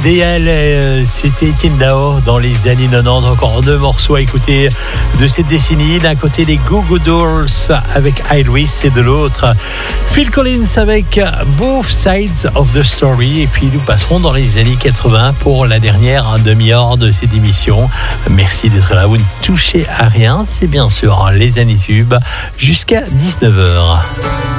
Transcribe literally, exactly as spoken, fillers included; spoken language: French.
Idéal, euh, c'était Étienne Dao dans les années quatre-vingt-dix. Encore deux morceaux à écouter de cette décennie. D'un côté, les Goo Goo Dolls avec I. Louis et de l'autre, Phil Collins avec Both Sides of the Story. Et puis, nous passerons dans les années quatre-vingts pour la dernière demi-heure de cette émission. Merci d'être là. Vous ne touchez à rien. C'est bien sûr les années tubes jusqu'à dix-neuf heures.